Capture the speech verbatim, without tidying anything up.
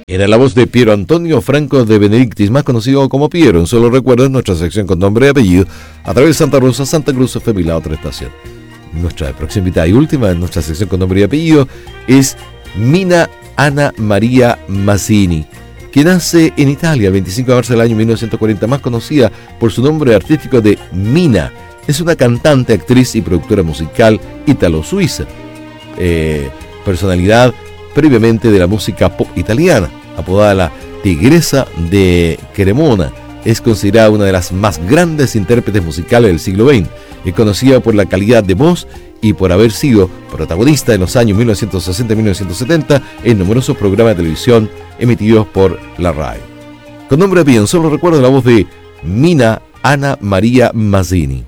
Era la voz de Piero Antonio Franco de Benedictis, más conocido como Piero, en Solo Recuerdos, nuestra sección con nombre y apellido, a través de Santa Rosa, Santa Cruz, F M y la otra estación. Nuestra próxima invitada y última en nuestra sección con nombre y apellido es Mina Ana Maria Mazzini, que nace en Italia el veinticinco de marzo del año mil novecientos cuarenta, más conocida por su nombre artístico de Mina. Es una cantante, actriz y productora musical italo-suiza, eh, personalidad previamente de la música pop italiana, apodada la Tigresa de Cremona. Es considerada una de las más grandes intérpretes musicales del siglo veinte. Es conocida por la calidad de voz y por haber sido protagonista en los años mil novecientos sesenta y mil novecientos setenta en numerosos programas de televisión emitidos por la RAI. Con nombre bien, solo recuerdo la voz de Mina Ana Maria Mazzini.